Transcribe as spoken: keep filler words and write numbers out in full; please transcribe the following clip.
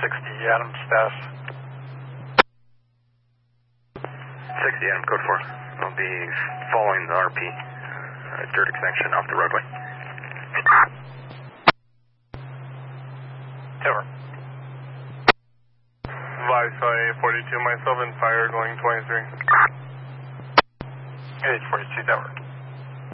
sixty Adams status. sixty Adam, code four. I'll be following the R P, uh, dirt extension off the roadway. Over. Wi-Fi forty-two, myself and fire going twenty-three. eight forty-two, Denver.